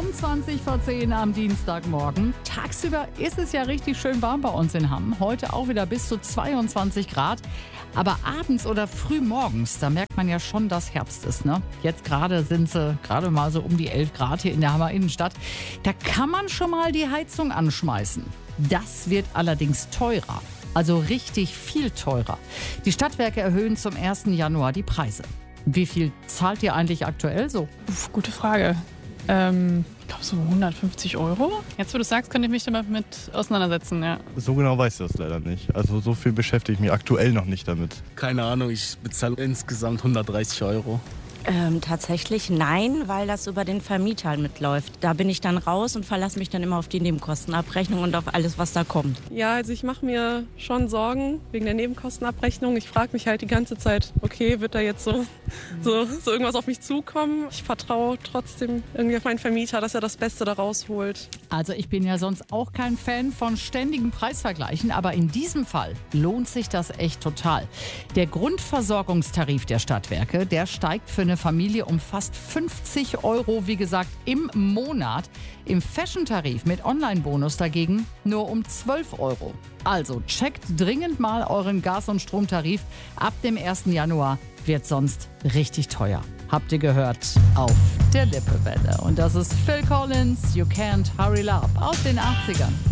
20 vor 10 am Dienstagmorgen. Tagsüber ist es ja richtig schön warm bei uns in Hamm. Heute auch wieder bis zu 22 Grad. Aber abends oder früh morgens, da merkt man ja schon, dass Herbst ist, ne? Jetzt gerade sind sie gerade mal so um die 11 Grad hier in der Hammer Innenstadt. Da kann man schon mal die Heizung anschmeißen. Das wird allerdings teurer. Also richtig viel teurer. Die Stadtwerke erhöhen zum 1. Januar die Preise. Wie viel zahlt ihr eigentlich aktuell so? Gute Frage. Ich glaube so 150 Euro. Jetzt, wo du sagst, könnte ich mich damit auseinandersetzen, ja. So genau weiß ich das leider nicht. Also so viel beschäftige ich mich aktuell noch nicht damit. Keine Ahnung, ich bezahle insgesamt 130 Euro. Tatsächlich nein, weil das über den Vermieter mitläuft. Da bin ich dann raus und verlasse mich dann immer auf die Nebenkostenabrechnung und auf alles, was da kommt. Ja, also ich mache mir schon Sorgen wegen der Nebenkostenabrechnung. Ich frage mich halt die ganze Zeit, okay, wird da jetzt so irgendwas auf mich zukommen? Ich vertraue trotzdem irgendwie auf meinen Vermieter, dass er das Beste da rausholt. Also ich bin ja sonst auch kein Fan von ständigen Preisvergleichen, aber in diesem Fall lohnt sich das echt total. Der Grundversorgungstarif der Stadtwerke, der steigt für eine Familie um fast 50 Euro, wie gesagt, im Monat. Im Fashion-Tarif mit Online-Bonus dagegen nur um 12 Euro. Also checkt dringend mal euren Gas- und Stromtarif. Ab dem 1. Januar wird sonst richtig teuer. Habt ihr gehört? Auf der Lippewelle. Und das ist Phil Collins, You Can't Hurry Love aus den 80ern.